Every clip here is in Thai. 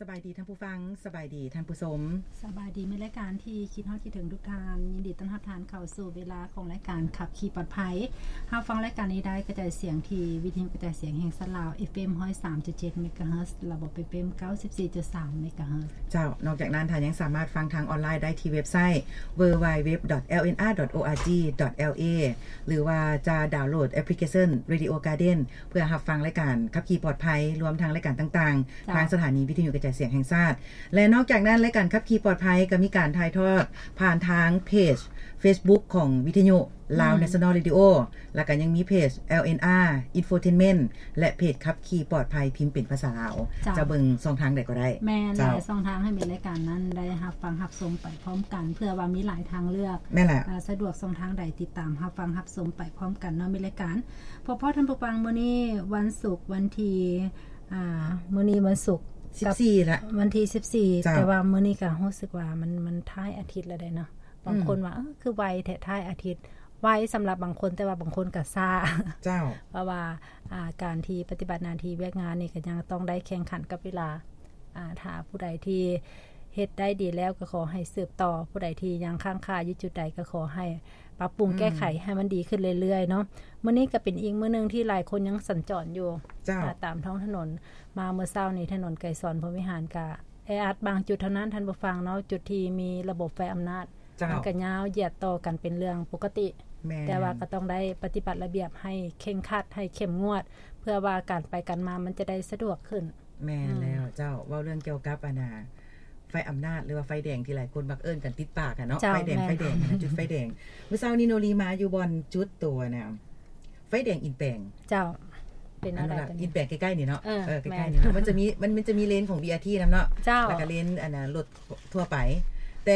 สบายดีท่านผู้ฟังสบายดีท่านผู้ชมสบายดีมีรายการที่คิดฮอดคิดถึงทุกท่านยินดีต้อนรับท่านเข้าสู่เวลาของรายการขับขี่ปลอดภัยรับฟังรายการนี้ได้กระจายเสียงที่วิทยุกระจายเสียงแห่งสลาว FM 103.7 เมกะเฮิรตซ์ระบบ FM 94.3 เมกะเฮิรตซ์เจ้านอกจากนั้นท่านยังสามารถฟังทางออนไลน์ได้ที่เว็บไซต์ www.lnr.org.la หรือว่าจะดาวน์โหลดแอปพลิเคชัน Radio Garden เพื่อรับฟังรายการขับขี่ปลอดภัยรวมทั้งรายการต่างๆทางสถานีวิทยุกระจายเสียงแห่งชาติและนอกจากนั้นรายการขับขี่ปลอดภัยก็มีการถ่ายทอดผ่านทางเพจ Facebook ของวิทยุลาว National Radio แล้วก็ยังมีเพจ LNR Infotainment และเพจขับขี่ปลอดภัยพิมพ์เป็นภาษาลาวจะเบิ่งช่องทางใดก็ได้แม่นหลายช่องทางให้มีรายการนั้นได้รับฟังรับชมไปพร้อมกันเพื่อว่ามีหลายทางเลือกแม่นแหละสะดวกช่องทางใดติดตามรับฟังรับชมไปพร้อมกันเนาะมีรายการพอท่านผู้ฟังมื้อนี้วันศุกร์วันที่มื้อนี้วันศุกร์ 14ละวันที่14แต่ว่ามื้อนี้ก็รู้สึกว่ามันท้ายอาทิตย์แล้วได้เนาะบางคนว่าคือไวแท้ท้ายอาทิตย์ไวสำหรับบางคนแต่ว่าบางคนก็ช้าเจ้าเพราะว่าการที่ปฏิบัติหน้าที่เวียกงานนี่ก็ยังต้องได้แข่งขันกับเวลาถ้าผู้ใดที่เฮ็ดได้ดีแล้วก็ขอให้สืบต่อผู้ใดที่ยังค้างคาอยู่จุดใดก็ขอให้ปรับปรุงแก้ไขให้มันดีขึ้นเรื่อยๆเนาะมื้อนี้ก็เป็นอีกมื้อนึงที่หลายคนยังสัญจรอยู่ตามท้องถนนมาเมื่อเช้านี้ถนนไกรสอนพรหมวิหารก็แออัดบางจุดเท่านั้นท่านผู้ฟังเนาะจุดที่มีระบบไฟอำนาจมันก็ยาวเหยียดต่อกันเป็นเรื่องปกติแต่ว่าก็ต้องได้ปฏิบัติระเบียบให้เคร่งครัดให้เข้มงวดเพื่อว่าการไปกันมามันจะได้สะดวกขึ้นแม่แล้วเจ้าเว้าเรื่องเกี่ยวกับไฟอำนาจหรือว่าไฟแดงที่หลายคนมักเอิ้นกันติดปากเนาะไฟแดงจุดไฟแดงเมื่อเช้านี้โนรีมาอยู่บนจุดตัวน่ะไฟแดงอินแปลงเจ้าเป็นอะไรอินแปลงใกล้ๆนี่เนาะใกล้ๆนี่มันจะมีเลนของ BRT นำเนาะแล้วก็เลนรถทั่วไปแต่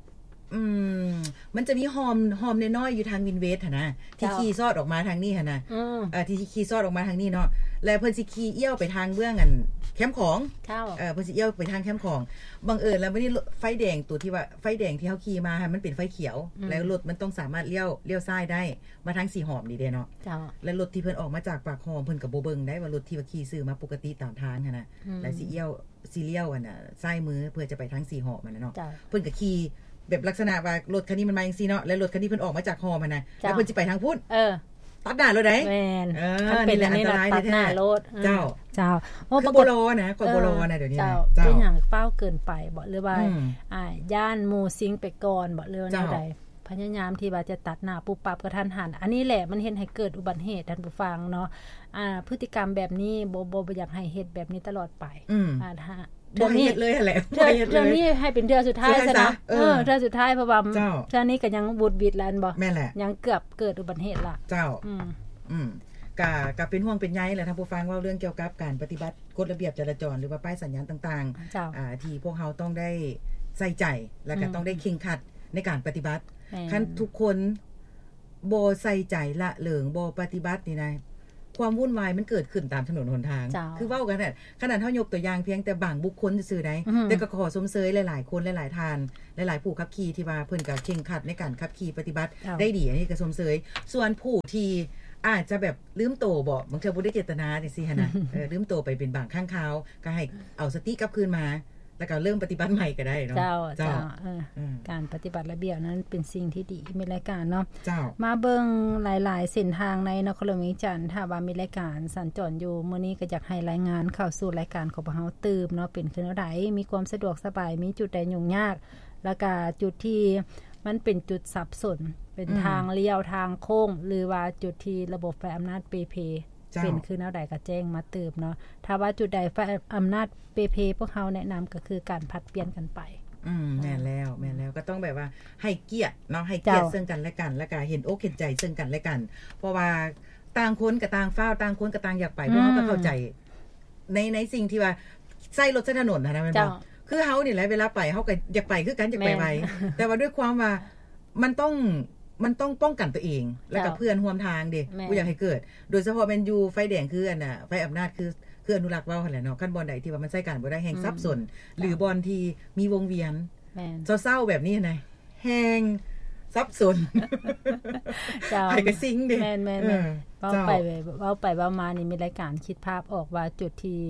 มันจะมีหอมน้อยๆอยู่ทางวินเวสนะที่ขี่ซอดออกมาทางนี้หั่นน่ะที่ขี่ซอดออกมาทางนี้เนาะแล้วเพิ่นสิขี่เอี้ยวไปทางเบื้องแคมป์ของเพิ่นสิเอี้ยวไปทางแคมป์ของบังเอิญแล้ววันนี้ไฟแดงตัวที่ว่าไฟแดงที่เฮาขี่มามันเป็นไฟเขียวแล้วรถมันต้องสามารถเลี้ยวซ้ายได้มาทางสีหอมนี่เด้เนาะแล้วรถที่เพิ่นออกมาจากปากหอมเพิ่นก็บ่เบิ่งได้ว่ารถที่ว่าขี่ซื้อมาปกติตามทางหั่นน่ะแล้วสิเลี้ยวน่ะซ้ายมือเพื่อจะไปทางสีหอมมันน่ะเนาะเพิ่นก็ขี่แบบลักษณะว่ารถคันนี้มันมาจังซี่เนาะแล้วรถคันนี้เพิ่นออกมาจากหอมันน่ะแล้วเพิ่นสิไปทางพุ้นตัดหน้ารถได้แม่นมันเป็นอันนี้ตัดหน้ารถเจ้าโอ้ปกตินะกบลนะเดี๋ยวนี้นะเจ้าเป็นหยังเฝ้าเกินไปบ่หรือว่าย่านหมู่ซิงไปก่อนบ่เรื่องแนวใดพยายามที่ว่าจะตัดหน้าปุ๊บปั๊บกระทันหันอันนี้แหละมันเฮ็ดให้เกิดอุบัติเหตุท่านผู้ฟังเนาะพฤติกรรมแบบนี้บ่อยากให้เฮ็ดแบบนี้ตลอดไปถ้าเทื่อนี้เลยแหละเทื่อนี้ให้เป็นเทื่อสุดท้ายซะนะเทื่อสุดท้ายเพราะว่าเทื่อนี้ก็ยังบูดบิดแล้วบ่แม่นแหละยังเกือบเกิดอุบัติเหตุล่ะเจ้าก็เป็นห่วงเป็นใยแหละท่านผู้ฟังว่าเรื่องเกี่ยวกับการปฏิบัติกฎระเบียบจราจรหรือว่าป้ายสัญญาณต่างๆที่พวกเราต้องได้ใส่ใจและก็ต้องได้เคร่งครัดในการปฏิบัติคันทุกคนบ่ใส่ใจละเลิงบ่ปฏิบัตินี่นะความวุ่นวายมันเกิดขึ้นตามถนนหนทางคือเว้ากันน่ะขนาดเฮายกตัวอย่างเพียงแต่บางบุคคลซื่อๆได้แต่ก็ขอสมเสยหลายๆคนหลายๆท่านหลายๆผู้ขับขี่ที่ว่าเพิ่นก็เคร่งครัดในการขับขี่ปฏิบัติได้ดีอันนี้ก็สมเสยส่วนผู้ที่อาจจะแบบลืมโตบ่บางเทื่อบ่ได้เจตนาจังซี่หั่นน่ะลืมโตไปเป็นบางครั้งคราวก็ให้เอาสติกลับคืนมาแล้วก็เริ่มปฏิบัติใหม่ก็ได้เนาะเจ้าการปฏิบัติระเบียบนั้นเป็นสิ่งที่ดีมีรายการเนาะมาเบิ่งหลายๆเส้นทางในนครหลวงวิจันทร์ถ้าว่ามีรายการสัญจรอยู่มื้อนี้ก็อยากให้รายงานเข้าสู่รายการของพวกเฮาตื่มเนาะเป็นคือแนวใดมีความสะดวกสบายมีจุดใดยุ่งยากแล้วก็จุดที่มันเป็นจุดสับสนเป็นทางเลี้ยวทางโค้งหรือว่าจุดที่ระบบไฟอำนาจเปเพเป็นคือแนวใดก็แจ้งมาเติมเนาะถ้าว่าจุดใดไฟอำนาจเปเพพวกเฮาแนะนำก็คือการผัดเปลี่ยนกันไปแม่นแล้วก็ต้องแบบว่าให้เกียรติเนาะให้เกียรติซึ่งกันและกันแล้วก็เห็นอกเห็นใจซึ่งกันและกันเพราะว่าต่างคนก็ต่างฟ้าวต่างคนก็ต่างอยากไปเพราะเฮาก็เข้าใจในสิ่งที่ว่าใช้รถใช้ถนนนะแม่นบ่คือเฮานี่แหละเวลาไปเฮาก็อยากไปคือกันอยากไปไวแต่ว่าด้วยความว่ามันต้องป้องกันตัวเองแล้วก็เพื่อนร่วมทางเด้บ่อยากให้เกิดโดยเฉพาะแม่นอยู่ไฟแดงคืออันน่ะไฟอำนาจคืออนุรักษ์เว้าหั่นแหละเนาะคันบ่อนใดที่ว่ามันใช้การบ่ได้แห่งซับซ้อนหรือบ่อนที่มีวงเวียนเศร้าๆแบบนี้นะแห่งซับซ้อนไปก็ซิงเด้แม่นๆเว้าไปเว้ามานี่มีรายการคิดภาพออกว่าจุดที่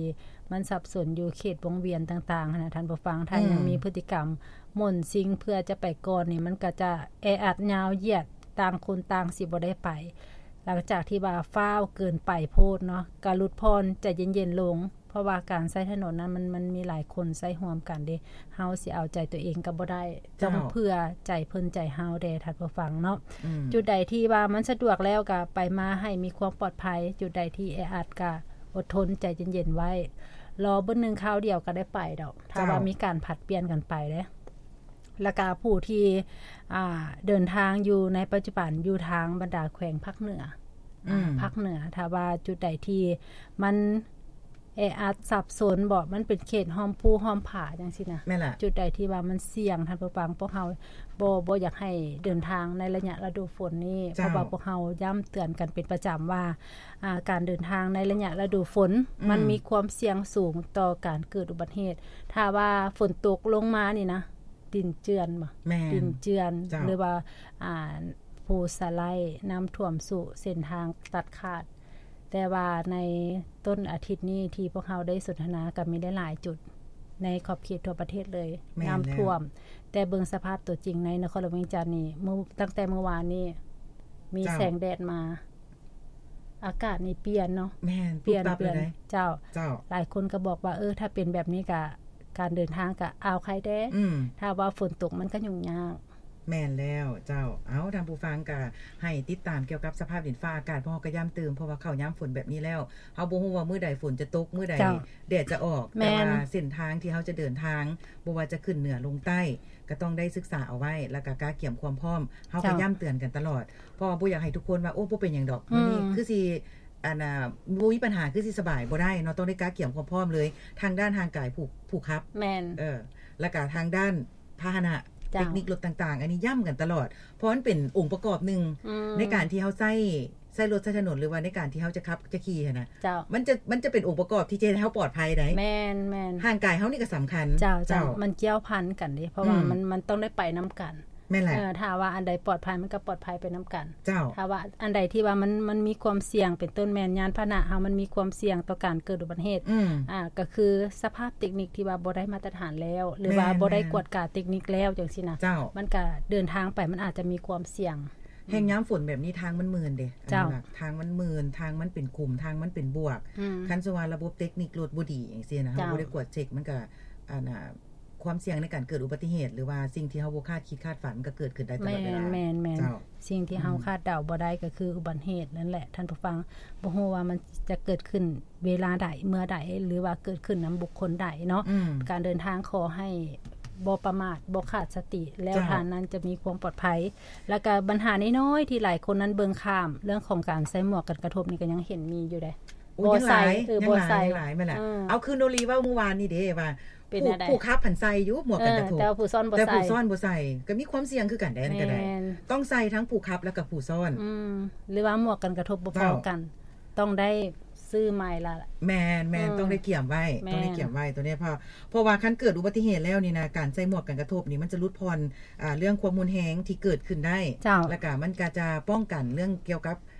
มันสับสนอยู่เขตวงเวียนต่างๆนะท่านผู้ฟังถ้ายังมีพฤติกรรมหม่นซิงเพื่อจะไปก่อนนี่มันก็จะแออัดยาวเหยียดต่างคนต่างสิบ่ได้ไปหลังจากที่ว่าฟ้าวเกินไปโพดเนาะก็หลุดพรใจเย็นๆลงเพราะว่าการใช้ถนนนั้นมันมีหลายคนใช้ร่วมกันเด้เฮาสิเอาใจตัวเองก็บ่ได้ต้องเพื่อใจเพิ่นใจเฮาเด้ท่านผู้ฟังเนาะจุดใดที่ว่ามันสะดวกแล้วก็ไปมาให้มีความปลอดภัยจุดใดที่แออัดก็อดทนใจเย็นๆไว้รอเบิ่งนึงคราวเดียวก็ได้ไปดอกถ้าว่ามีการผัดเปลี่ยนกันไปเด้แล้วก็ผู้ที่เดินทางอยู่ในปัจจุบันอยู่ทางบรรดาแขวงภาคเหนือภาคเหนือถ้าว่าจุดใดที่มันอาจสับสนบ่มันเป็นเขตห้อมภูห้อมผาจังซี่นะจุดใดที่ว่ามันเสี่ยงท่านผู้ฟังพวกเฮาบ่อยากให้เดินทางในระยะฤดูฝนนี้เพราะว่าพวกเฮาย้ำเตือนกันเป็นประจำว่าการเดินทางในระยะฤดูฝนมันมีความเสี่ยงสูงต่อการเกิดอุบัติเหตุถ้าว่าฝนตกลงมานี่นะดินเจือนบ่ดินเจือนหรือว่าภูสไลด์น้ำท่วมสู่เส้นทางตัดขาดแต่ว่าในต้นอาทิตย์นี้ที่พวกเราได้สนทนากันมีได้หลายจุดในขอบเขตทั่วประเทศเลยน้ำท่วมแต่เบิ่งสภาพตัวจริงในนครหลวงเวียงจันทน์นี่ตั้งแต่เมื่อวานนี้มีแสงแดดมาอากาศนี่เปลี่ยนเนาะเปลี่ยนเจ้าหลายคนก็บอกว่าถ้าเป็นแบบนี้ก็การเดินทางก็เอาใครแด้ถ้าว่าฝนตกมันก็ยุ่งยากแม่นแล้วเจ้าเอาทางผู้ฟังก็ให้ติดตามเกี่ยวกับสภาพดินฟ้าอากาศเพราะก็ย้ำเตือนเพราะว่าเข้าย้ำฝนแบบนี้แล้วเฮาบ่ฮู้ว่ามื้อใดฝนจะตกมื้อใดแดดจะออกแต่ว่าเส้นทางที่เฮาจะเดินทางบ่ว่าจะขึ้นเหนือลงใต้ก็ต้องได้ศึกษาเอาไว้แล้วก็การเตรียมความพร้อมเฮาก็ย้ำเตือนกันตลอดเพราะว่าบ่อยากให้ทุกคนว่าโอ้บ่เป็นหยังดอกมื้อนี้คือสิบ่มีปัญหาคือสิสบายบ่ได้เนาะต้องได้การเตรียมความพร้อมเลยทางด้านทางกายผู้ขับแม่นแล้วก็ทางด้านพาหนะเทคนิครถต่างๆอันนี้ย่ำกันตลอดเพราะมันเป็นองค์ประกอบหนึ่งในการที่เฮาใช้รถใช้ถนนหรือว่าในการที่เฮาจะขับจะขี่นะมันจะเป็นองค์ประกอบที่จะให้เฮาปลอดภัยได้แม่นห่างกายเฮานี่ก็สำคัญเจ้ามันเกี่ยวพันกันดิเพราะว่ามันต้องได้ไปนํากันแม่นแหละถ้าว่าอันใดปลอดภัยมันก็ปลอดภัยไปนํากันถ้าว่าอันใดที่ว่ามันมีความเสี่ยงเป็นต้นแม่นยานพาหนะเฮามันมีความเสี่ยงต่อการเกิดอุบัติเหตุก็คือสภาพเทคนิคที่ว่าบ่ได้มาตรฐานแล้วหรือว่าบ่ได้กวดกาเทคนิคแล้วจังซี่นะมันก็เดินทางไปมันอาจจะมีความเสี่ยงแห่งย้ำฝนแบบนี้ทางมันมืนเด้ทางมันมืนทางมันเป็นขุ่มทางมันเป็นบวกคันสว่าระบบเทคนิครถบ่ดีจังซี่นะเฮาบ่ได้กวดเช็คมันก็ความเสี่ยงในการเกิดอุบัติเหตุหรือว่าสิ่งที่เฮาบ่คาดคิดคาดฝันก็เกิดขึ้นได้ตลอดเวลาแม่นๆสิ่งที่เฮาคาดเดาบ่ได้ก็คืออุบัติเหตุนั่นแหละท่านผู้ฟังบ่ฮู้ว่ามันจะเกิดขึ้นเวลาใดเมื่อใดหรือว่าเกิดขึ้นนําบุคคลใดเนาะการเดินทางขอให้บ่ประมาทบ่ขาดสติแล้วทางนั้นจะมีความปลอดภัยแล้วก็ปัญหาน้อยๆที่หลายคนนั้นเบิ่งข้ามเรื่องของการใส่หมวกกันกระทบนี่ก็ยังเห็นมีอยู่เด้บ่ใส่บ่ใส่หลายแม่นล่ะเอาคือโนรีเว้าเมื่อวานนี้เด้ว่าผู้ขับผันใส่อยู่หมวกกันกระทบแต่ผู้ซ่อนบ่ใส่แต่ผู้ซ่อนบ่ใส่ก็มีความเสี่ยงคือกันแดนก็ได้ต้องใส่ทั้งผู้ขับแล้วก็ผู้ซ่อนหรือว่าหมวกกันกระทบบ่พอกันต้องได้ซื้อใหม่ล่ะแม่นต้องได้เกี่ยมไว้ตัวนี้เพราะว่าคันเกิดอุบัติเหตุแล้วนี่นะการใส่หมวกกันกระทบนี่มันจะลดพรเรื่องความรุนแรงที่เกิดขึ้นได้แล้วก็มันก็จะป้องกันเรื่องเกี่ยวกับ